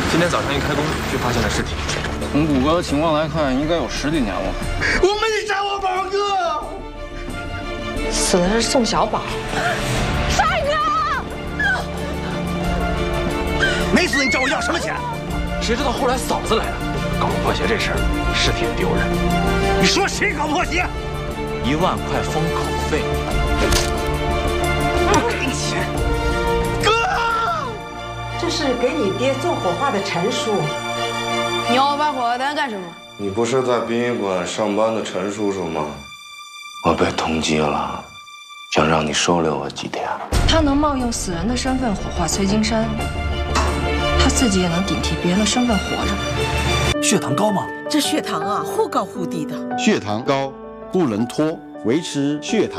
今天早上一开工就发现了尸体。 从骨骼的情况来看，应该有10几年了。 我没杀我宝哥， 死的是宋小宝。 帅哥， 没死你找我要什么钱？ 谁知道后来嫂子来了，搞不破鞋这事儿是挺丢人。 你说谁搞破鞋 1万块封口费。 不给你钱，哥！ 这是给你爹做火化的陈叔。 你要我发火化单干什么？ 你不是在殡仪馆上班的陈叔叔吗？我被通缉了，想让你收留我几天。 他能冒用死人的身份火化崔金山，他自己也能顶替别人的身份活着。 血糖高吗？ 这血糖啊，忽高忽低的。 血糖高不能拖，维持血糖